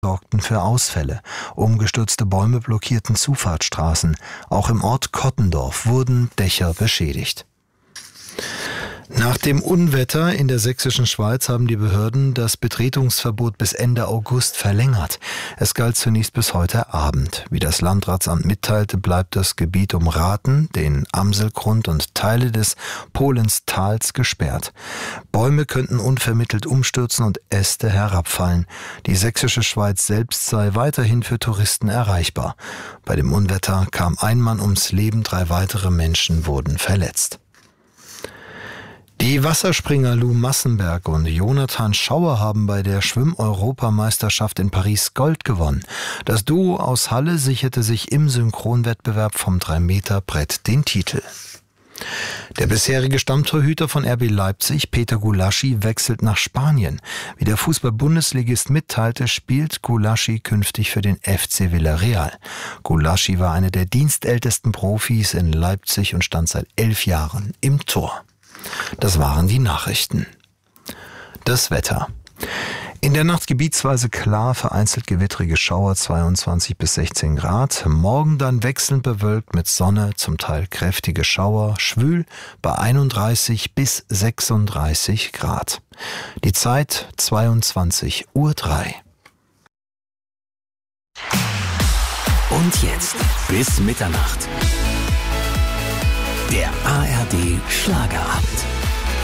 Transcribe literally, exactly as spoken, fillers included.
sorgten für Ausfälle. Umgestürzte Bäume blockierten Zufahrtsstraßen. Auch im Ort Kottendorf wurden Dächer beschädigt. Nach dem Unwetter in der sächsischen Schweiz haben die Behörden das Betretungsverbot bis Ende August verlängert. Es galt zunächst bis heute Abend. Wie das Landratsamt mitteilte, bleibt das Gebiet um Rathen, den Amselgrund und Teile des Polenstals gesperrt. Bäume könnten unvermittelt umstürzen und Äste herabfallen. Die sächsische Schweiz selbst sei weiterhin für Touristen erreichbar. Bei dem Unwetter kam ein Mann ums Leben, drei weitere Menschen wurden verletzt. Die Wasserspringer Lou Massenberg und Jonathan Schauer haben bei der Schwimm-Europameisterschaft in Paris Gold gewonnen. Das Duo aus Halle sicherte sich im Synchronwettbewerb vom drei Meter Brett den Titel. Der bisherige Stammtorhüter von R B Leipzig, Peter Gulaschi, wechselt nach Spanien. Wie der Fußball-Bundesligist mitteilte, spielt Gulaschi künftig für den F C Villarreal. Gulaschi war einer der dienstältesten Profis in Leipzig und stand seit elf Jahren im Tor. Das waren die Nachrichten. Das Wetter. In der Nacht gebietsweise klar, vereinzelt gewittrige Schauer, zweiundzwanzig bis sechzehn Grad. Morgen dann wechselnd bewölkt mit Sonne, zum Teil kräftige Schauer, schwül bei einunddreißig bis sechsunddreißig Grad. Die Zeit zweiundzwanzig Uhr drei. Und jetzt bis Mitternacht. Der A R D Schlagerabend.